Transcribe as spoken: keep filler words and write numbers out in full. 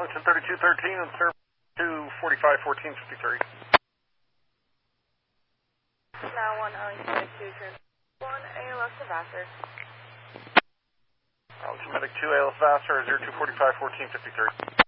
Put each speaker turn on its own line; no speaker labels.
Arlington thirty-two thirteen and Sir two forty-five fourteen fifty-three.
Now one Arlington two turn one A L S to Vassar.
Arlington Medic two A L S Vassar zero two forty-five fourteen fifty-three.